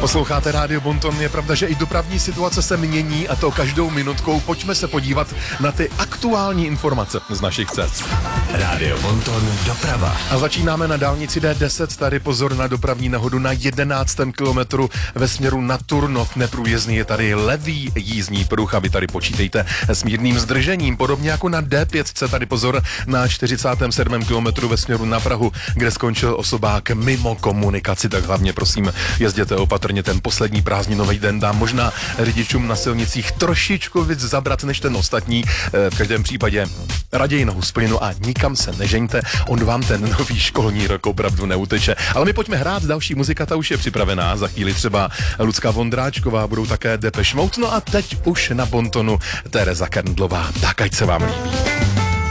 Posloucháte Rádio Bonton, je pravda, že i dopravní situace se mění a to každou minutkou. Pojďme se podívat na ty aktuální informace z našich cest. Rádio Bonton doprava. A začínáme na dálnici D10, tady pozor na dopravní nehodu na 11. kilometru ve směru na Turnov. Neprůjezdný je tady levý jízdní pruh a vy tady počítejte s mírným zdržením. Podobně jako na D5, tady pozor na 47. kilometru ve směru na Prahu, kde skončil osobák mimo komunikaci, tak hlavně prosím jezděte opatrně, ten poslední prázdninový den dá možná řidičům na silnicích trošičku víc zabrat než ten ostatní. V každém případě raději nohu z plynu a nikam se nežeňte, on vám ten nový školní rok opravdu neuteče. Ale my pojďme hrát, další muzika, ta už je připravená, za chvíli třeba Lucka Vondráčková, budou také Depeche Mode, no a teď už na Bontonu Tereza Kerndlová, tak ať se vám líbí.